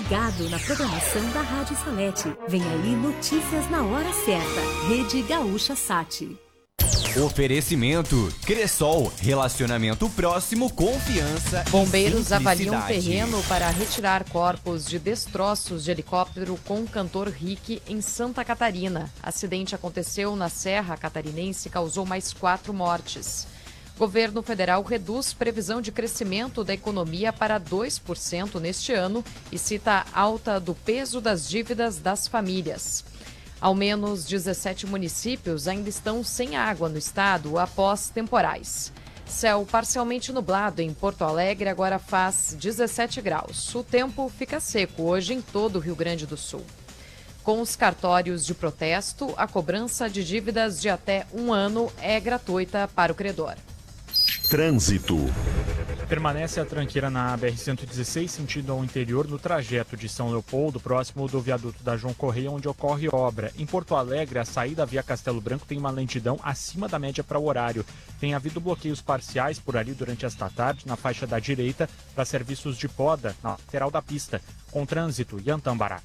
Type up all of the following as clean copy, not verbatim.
ligado na programação da Rádio Salete. Vem aí notícias na hora certa. Rede Gaúcha Sat. Oferecimento Cressol, relacionamento próximo, confiança. Bombeiros avaliam terreno para retirar corpos de destroços de helicóptero com o cantor Rick em Santa Catarina. Acidente aconteceu na Serra Catarinense e causou mais 4 mortes. Governo federal reduz previsão de crescimento da economia para 2% neste ano e cita a alta do peso das dívidas das famílias. Ao menos 17 municípios ainda estão sem água no estado após temporais. Céu parcialmente nublado em Porto Alegre, agora faz 17 graus. O tempo fica seco hoje em todo o Rio Grande do Sul. Com os cartórios de protesto, a cobrança de dívidas de até 1 ano é gratuita para o credor. Trânsito. Permanece a tranqueira na BR-116, sentido ao interior, no trajeto de São Leopoldo, próximo do viaduto da João Correia, onde ocorre obra. Em Porto Alegre, a saída via Castelo Branco tem uma lentidão acima da média para o horário. Tem havido bloqueios parciais por ali durante esta tarde, na faixa da direita, para serviços de poda, na lateral da pista, com trânsito e Antambará.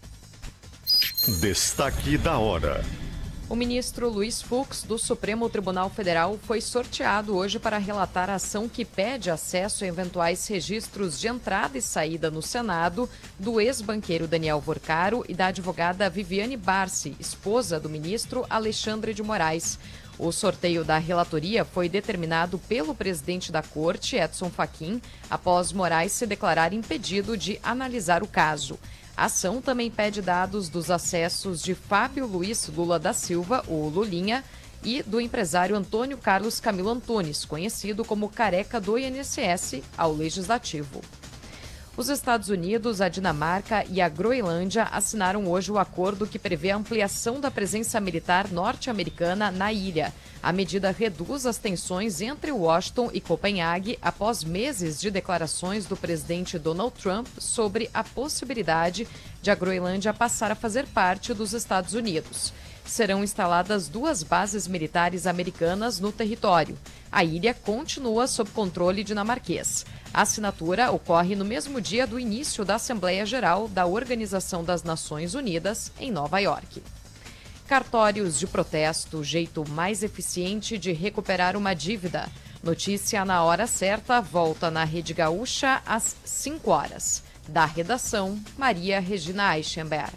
Destaque da hora. O ministro Luiz Fux, do Supremo Tribunal Federal, foi sorteado hoje para relatar a ação que pede acesso a eventuais registros de entrada e saída no Senado do ex-banqueiro Daniel Vorcaro e da advogada Viviane Barsi, esposa do ministro Alexandre de Moraes. O sorteio da relatoria foi determinado pelo presidente da Corte, Edson Fachin, após Moraes se declarar impedido de analisar o caso. A ação também pede dados dos acessos de Fábio Luiz Lula da Silva, o Lulinha, e do empresário Antônio Carlos Camilo Antunes, conhecido como Careca do INSS, ao Legislativo. Os Estados Unidos, a Dinamarca e a Groenlândia assinaram hoje o acordo que prevê a ampliação da presença militar norte-americana na ilha. A medida reduz as tensões entre Washington e Copenhague após meses de declarações do presidente Donald Trump sobre a possibilidade de a Groenlândia passar a fazer parte dos Estados Unidos. Serão instaladas 2 bases militares americanas no território. A ilha continua sob controle dinamarquês. A assinatura ocorre no mesmo dia do início da Assembleia Geral da Organização das Nações Unidas, em Nova York. Cartórios de protesto, jeito mais eficiente de recuperar uma dívida. Notícia na hora certa, volta na Rede Gaúcha às 5 horas. Da redação, Maria Regina Eichenberg.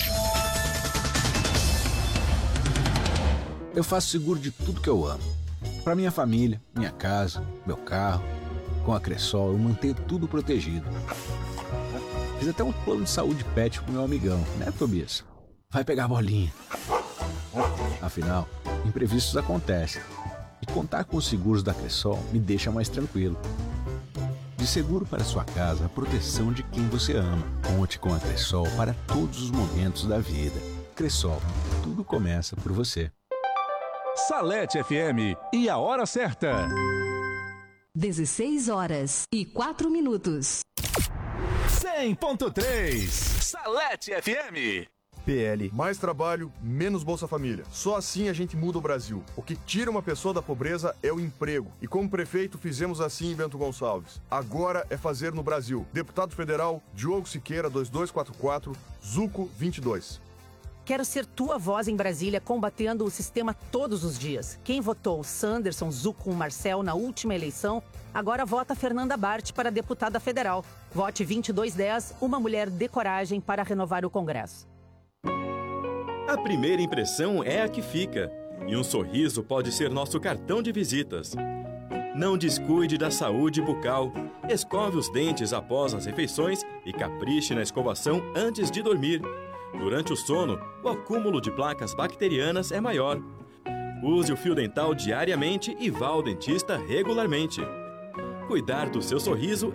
Eu faço seguro de tudo que eu amo. Para minha família, minha casa, meu carro. Com a Cressol eu mantenho tudo protegido. Fiz até um plano de saúde pet com meu amigão, né, Tobias? Vai pegar a bolinha. Afinal, imprevistos acontecem. E contar com os seguros da Cressol me deixa mais tranquilo. De seguro para sua casa, a proteção de quem você ama. Conte com a Cressol para todos os momentos da vida. Cressol, tudo começa por você. Salete FM e a hora certa. 16 horas e 4 minutos. 100.3 Salete FM. PL. Mais trabalho, menos Bolsa Família. Só assim a gente muda o Brasil. O que tira uma pessoa da pobreza é o emprego. E como prefeito fizemos assim em Bento Gonçalves. Agora é fazer no Brasil. Deputado Federal, Diogo Siqueira, 2244, Zuco 22. Quero ser tua voz em Brasília, combatendo o sistema todos os dias. Quem votou Sanderson, Zuco, Marcel na última eleição, agora vota Fernanda Bart para deputada federal. Vote 2210, uma mulher de coragem para renovar o Congresso. A primeira impressão é a que fica, e um sorriso pode ser nosso cartão de visitas. Não descuide da saúde bucal. Escove os dentes após as refeições e capriche na escovação antes de dormir. Durante o sono, o acúmulo de placas bacterianas é maior. Use o fio dental diariamente e vá ao dentista regularmente. Cuidar do seu sorriso